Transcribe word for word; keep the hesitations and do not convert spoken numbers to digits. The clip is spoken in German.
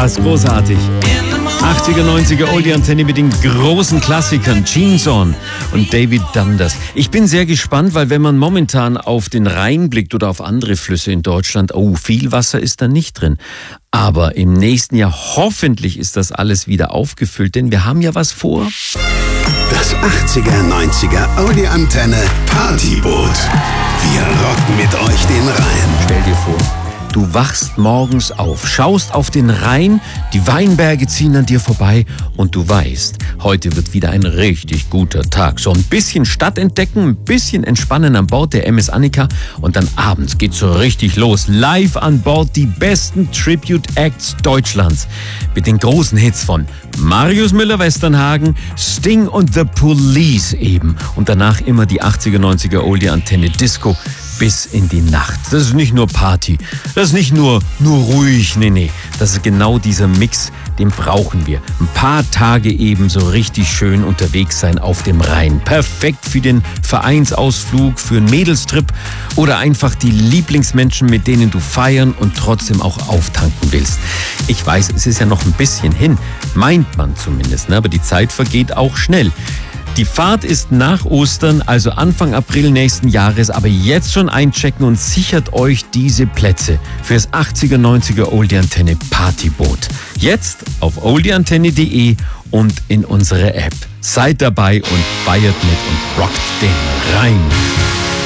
Ah, ist großartig. achtziger, neunziger Oldie-Antenne mit den großen Klassikern Jeans On und David Dundas. Ich bin sehr gespannt, weil wenn man momentan auf den Rhein blickt oder auf andere Flüsse in Deutschland, oh, viel Wasser ist da nicht drin. Aber im nächsten Jahr hoffentlich ist das alles wieder aufgefüllt, denn wir haben ja was vor. Das achtziger, neunziger Oldie-Antenne Partyboot. Wir rocken mit euch den Rhein. Stell dir vor, du wachst morgens auf, schaust auf den Rhein, die Weinberge ziehen an dir vorbei und du weißt, heute wird wieder ein richtig guter Tag. So ein bisschen Stadt entdecken, ein bisschen entspannen an Bord der M S Annika und dann abends geht's so richtig los. Live an Bord die besten Tribute-Acts Deutschlands mit den großen Hits von Marius Müller-Westernhagen, Sting und The Police eben. Und danach immer die achtziger, neunziger Oldie-Antenne Disco bis in die Nacht. Das ist nicht nur Party, das ist nicht nur, nur ruhig, nee, nee. Das ist genau dieser Mix, den brauchen wir. Ein paar Tage eben so richtig schön unterwegs sein auf dem Rhein. Perfekt für den Vereinsausflug, für einen Mädelstrip oder einfach die Lieblingsmenschen, mit denen du feiern und trotzdem auch auftanken willst. Ich weiß, es ist ja noch ein bisschen hin, meint man zumindest, ne? Aber die Zeit vergeht auch schnell. Die Fahrt ist nach Ostern, also Anfang April nächsten Jahres, aber jetzt schon einchecken und sichert euch diese Plätze fürs achtziger, neunziger Oldie-Antenne Partyboot. Jetzt auf oldie antenne punkt de und in unsere App. Seid dabei und feiert mit und rockt den Rhein.